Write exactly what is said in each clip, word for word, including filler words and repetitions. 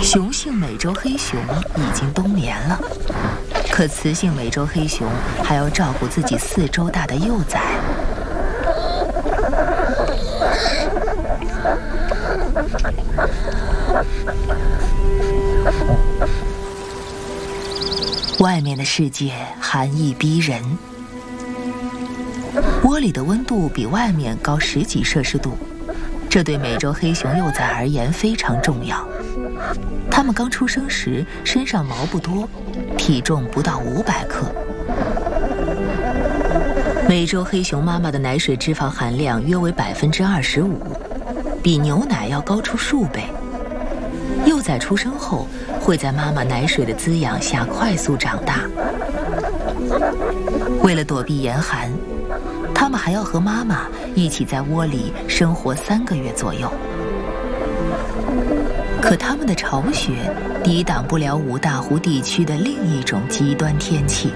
雄性美洲黑熊已经冬眠了，可雌性美洲黑熊还要照顾自己四周大的幼崽。外面的世界寒意逼人，窝里的温度比外面高十几摄氏度，这对美洲黑熊幼崽而言非常重要。它们刚出生时身上毛不多，体重不到五百克。美洲黑熊妈妈的奶水脂肪含量约为百分之二十五，比牛奶要高出数倍。幼崽出生后会在妈妈奶水的滋养下快速长大。为了躲避严寒，它们还要和妈妈一起在窝里生活三个月左右。可它们的巢穴抵挡不了五大湖地区的另一种极端天气，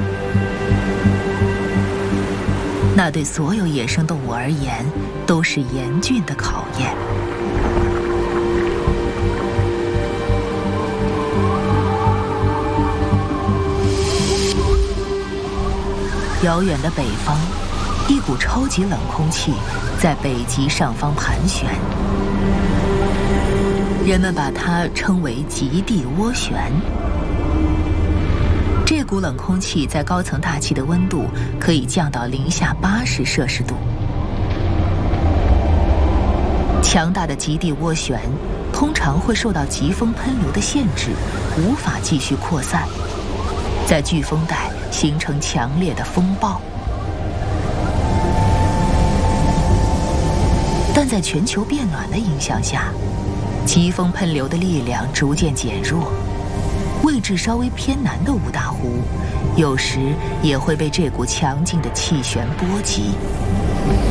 那对所有野生动物而言都是严峻的考验。遥远的北方，一股超级冷空气在北极上方盘旋，人们把它称为极地涡旋。这股冷空气在高层大气的温度可以降到零下八十摄氏度。强大的极地涡旋通常会受到疾风喷流的限制，无法继续扩散，在飓风带形成强烈的风暴。但在全球变暖的影响下，疾风喷流的力量逐渐减弱，位置稍微偏南的五大湖有时也会被这股强劲的气旋波及。